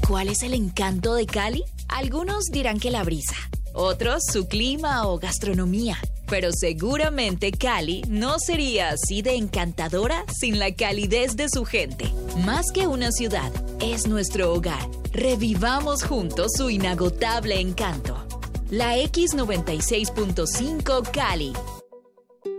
¿Cuál es el encanto de Cali? Algunos dirán que la brisa, otros su clima o gastronomía. Pero seguramente Cali no sería así de encantadora sin la calidez de su gente. Más que una ciudad, es nuestro hogar. Revivamos juntos su inagotable encanto. La X96.5 Cali.